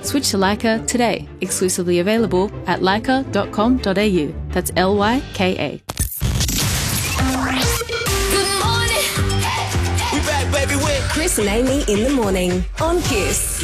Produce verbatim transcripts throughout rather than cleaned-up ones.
Switch to Leica today. Exclusively available at leica dot com dot a u. That's L Y K A. Chris and Amy in the morning on Kiss.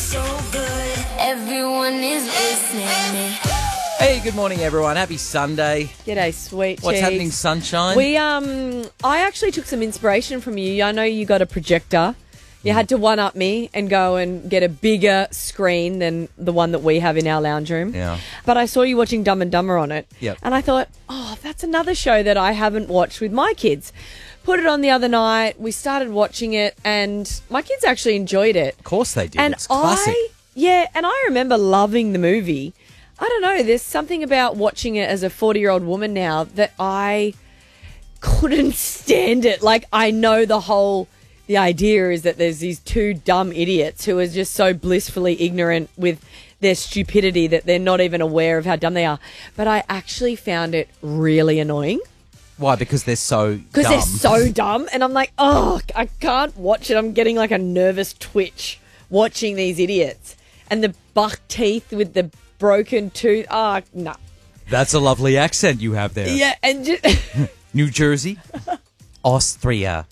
Everyone is listening. Hey, good morning, everyone. Happy Sunday. G'day, sweet What's cheeks. happening, sunshine? We um, I actually took some inspiration from you. I know you got a projector. You had to one-up me and go and get a bigger screen than the one that we have in our lounge room. Yeah. But I saw you watching Dumb and Dumber on it. Yep. And I thought, oh, that's another show that I haven't watched with my kids. Put it on the other night. We started watching it, and my kids actually enjoyed it. Of course they did. And it's classic. I, yeah, and I remember loving the movie. I don't know, there's something about watching it as a forty-year-old woman now that I couldn't stand it. Like, I know the whole, the idea is that there's these two dumb idiots who are just so blissfully ignorant with their stupidity that they're not even aware of how dumb they are. But I actually found it really annoying. Why? Because they're so dumb. Because they're so dumb. And I'm like, oh, I can't watch it. I'm getting like a nervous twitch watching these idiots. And the buck teeth with the broken tooth. Oh, no. That's a lovely accent you have there. Yeah, and just... New Jersey. Austria.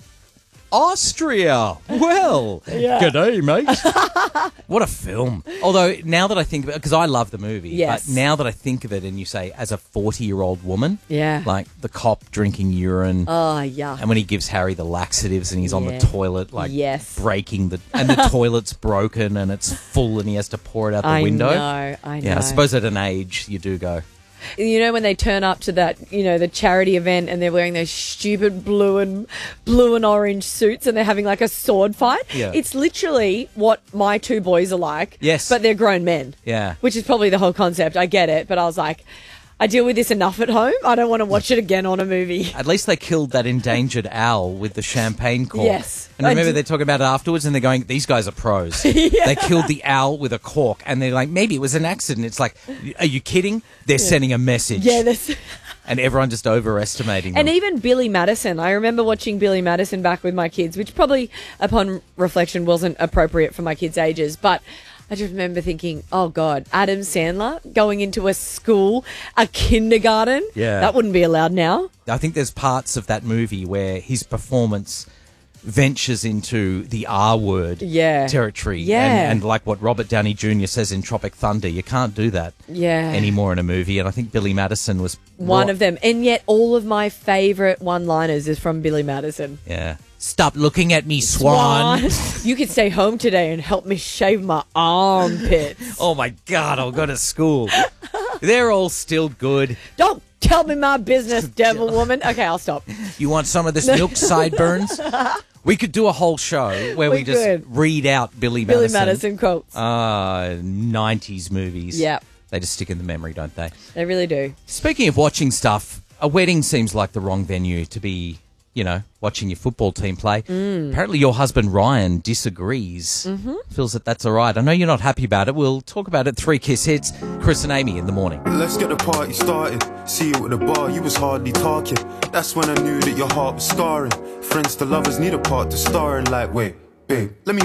Austria. Well, Yeah. g'day, mate. What a film. Although, now that I think about it, because I love the movie, Yes. but now that I think of it and you say, as a forty-year-old woman, Yeah. like the cop drinking urine, Oh, yeah. and when he gives Harry the laxatives and he's on the Yeah. toilet, like Yes. breaking the, and the toilet's broken and it's full and he has to pour it out the I window. know, I know. Yeah, I suppose at an age you do go, You know when they turn up to that, you know, the charity event and they're wearing those stupid blue and blue and orange suits and they're having like a sword fight? Yeah. It's literally what my two boys are like. Yes. But they're grown men. yeah. Which is probably the whole concept. I get it. But I was like, I deal with this enough at home. I don't want to watch it again on a movie. At least they killed that endangered owl with the champagne cork. Yes. And I remember did- they're talking about it afterwards and they're going, these guys are pros. They killed the owl with a cork and they're like, maybe it was an accident. It's like, are you kidding? They're sending a message. Yeah, that's... And everyone just overestimating them. And even Billy Madison. I remember watching Billy Madison back with my kids, which probably, upon reflection, wasn't appropriate for my kids' ages. But I just remember thinking, oh, God, Adam Sandler going into a school, a kindergarten. Yeah. That wouldn't be allowed now. I think there's parts of that movie where his performance ventures into the R word Yeah. territory. Yeah. And, and like what Robert Downey Junior says in Tropic Thunder, you can't do that Yeah. anymore in a movie. And I think Billy Madison was One brought- of them. And yet all of my favourite one-liners is from Billy Madison. Yeah. Stop looking at me, Swan. You could stay home today and help me shave my armpits. Oh my God, I'll go to school. They're all still good. Don't tell me my business, devil woman. Okay, I'll stop. You want some of this milk sideburns? We could do a whole show where we, We just could. read out Billy Billy Madison. Madison quotes. Uh, nineties movies. Yep. They just stick in the memory, don't they? They really do. Speaking of watching stuff, a wedding seems like the wrong venue to be, you know, watching your football team play. Mm. Apparently your husband Ryan disagrees, mm-hmm. feels that that's all right. I know you're not happy about it. We'll talk about it. Three Kiss Hits, Chris and Amy in the morning. Let's get the party started. See you at the bar, you was hardly talking. That's when I knew that your heart was scarring. Friends to lovers need a part to star in. Like, wait, babe, let me